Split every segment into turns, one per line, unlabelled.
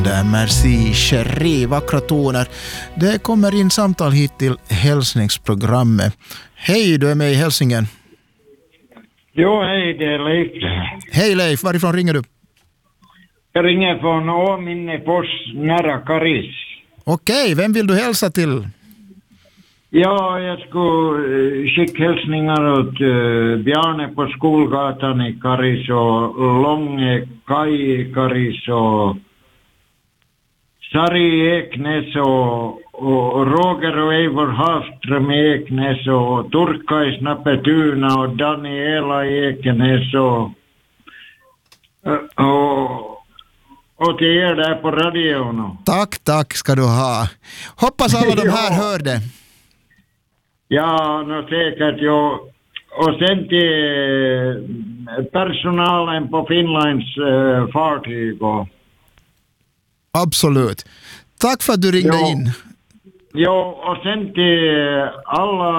Merci, Cherie, vackra toner. Det kommer in samtal hit till hälsningsprogrammet. Hej, du är med i Hälsingen.
Jo, hej, det är Leif.
Hej Leif, varifrån ringer du?
Jag ringer från Åminnefors nära Karis.
Okej, vem vill du hälsa till?
Ja, jag skulle skicka hälsningar åt Bjarne på Skolgatan i Karis och Långe Kaj i Karis och Sari Eknäs och Roger och Eivor Hafström i Eknäs och Turka i Snappetuna och Daniela i Ekenäs och till er där på radion.
Tack ska du ha. Hoppas alla de här hörde.
Ja, säkert. Ja. Och sen till personalen på Finlands fartyg.
Absolut. Tack för att du ringde in.
Ja, och sen till alla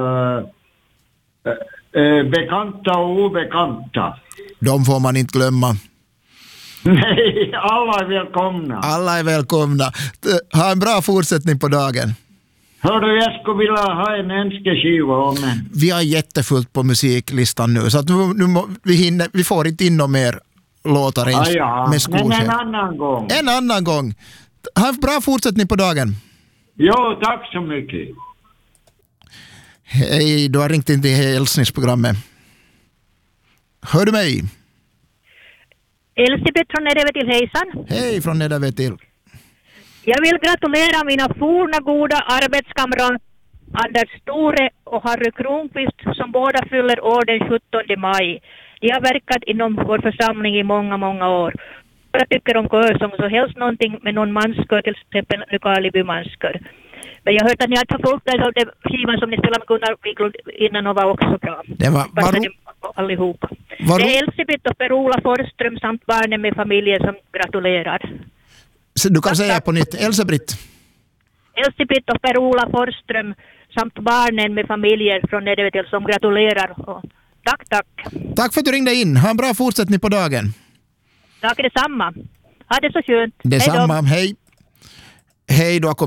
bekanta och obekanta.
De får man inte glömma.
Nej, alla är välkomna.
Alla är välkomna. Ha en bra fortsättning på dagen.
Hördu, jag skulle vilja ha en önskeskiva.
Vi har jättefullt på musiklistan nu, så att vi får inte in några mer låtar ens med skor.
Men en annan gång.
En annan gång. Ha en bra fortsättning på dagen.
Jo, tack så mycket.
Hej, du har ringt in till hälsningsprogrammet. Hör du mig?
Elisabeth från Nedervetil, hejsan.
Hej från Nedervetil.
Jag vill gratulera mina forna goda arbetskamrater Anders Store och Harry Kronqvist som båda fyller år den 17 maj. De har verkat inom vår församling i många år. Jag tycker om körsång, så helst någonting med någon manskör, till exempel Nykarleby manskör. Men jag har hört att ni har tagit folk där av det skivan som ni spelade med Gunnar Wiklund innan och var också bra.
Det var
allihopa. Det är Elisabeth och Per-Ola Forsström samt barnen med familjen som gratulerar.
Så du kan säga på nytt, Elisabeth
och Per-Ola Forsström samt barnen med familjer från Nedervetil som gratulerar. Tack.
Tack för att du ringde in. Ha en bra fortsättning på dagen.
Tack detsamma. Ha det så skönt.
Detsamma, hej. Hej, du har